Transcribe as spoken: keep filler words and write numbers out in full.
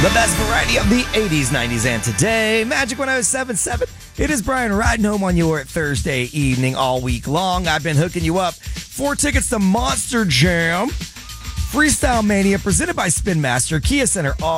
The best variety of the eighties, nineties, and today. Magic one oh seven point seven. It is Brian riding home on your Thursday evening all week long. I've been hooking you up. Four tickets to Monster Jam. Freestyle Mania presented by Spin Master, Kia Center. All